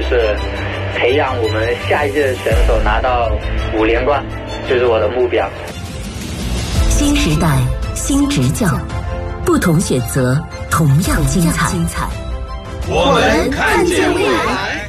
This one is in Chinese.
就是培养我们下一届的选手拿到5连冠，就是我的目标。 新时代，新执教，不同选择，同样精彩。 我们看见未来。